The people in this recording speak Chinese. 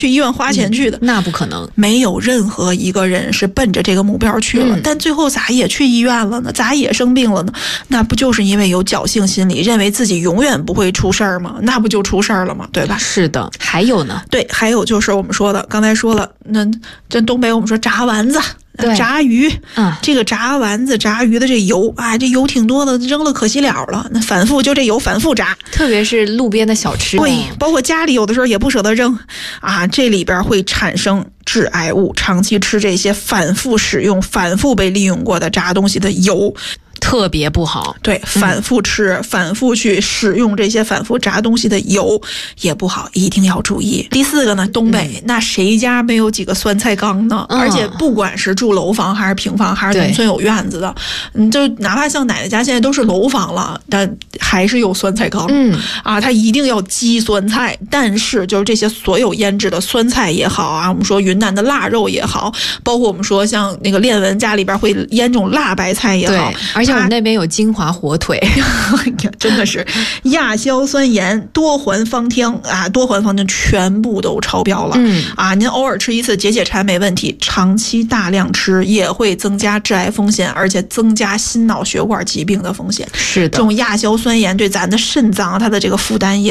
去医院花钱去的， 那不可能， 没有任何一个人是奔着这个目标去了，但最后咋也去医院了呢？咋也生病了呢？那不就是因为有侥幸心理，认为自己永远不会出事儿吗？那不就出事儿了吗？对吧？ 是的。还有呢？ 对，还有就是我们说的，刚才说了，那这东北我们说炸丸子。炸鱼，这个炸丸子、炸鱼的这油啊，这油挺多的，扔了可惜了了。那反复就这油反复炸， 特别是路边的小吃， 对，包括家里有的时候也不舍得扔啊，这里边会产生致癌物。长期吃这些反复使用、反复被利用过的炸东西的油， 特别不好。 对，反复吃、反复去使用这些反复炸东西的油也不好，一定要注意。第四个呢，东北那谁家没有几个酸菜缸呢？而且不管是住楼房还是平房还是农村有院子的，就哪怕像奶奶家现在都是楼房了，但还是有酸菜缸。它一定要积酸菜。但是就是这些所有腌制的酸菜也好啊，我们说云南的腊肉也好，包括我们说像那个练文家里边会腌这种辣白菜也好， 而且我们那边有金华火腿， 真的是亚硝酸盐、多环芳烃啊，多环芳烃全部都超标了。您偶尔吃一次解解馋没问题，长期大量吃也会增加致癌风险，而且增加心脑血管疾病的风险。 是的， 这种亚硝酸盐对咱的肾脏它的这个负担也